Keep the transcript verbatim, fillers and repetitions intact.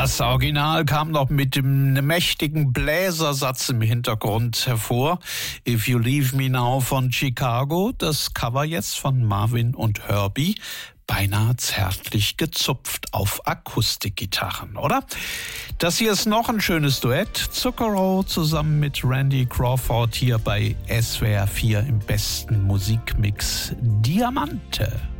Das Original kam noch mit dem mächtigen Bläsersatz im Hintergrund hervor. If You Leave Me Now von Chicago, das Cover jetzt von Marvin und Herbie. Beinahe zärtlich gezupft auf Akustikgitarren, oder? Das hier ist noch ein schönes Duett. Zuckerrohr zusammen mit Randy Crawford hier bei S W R vier im besten Musikmix Diamante.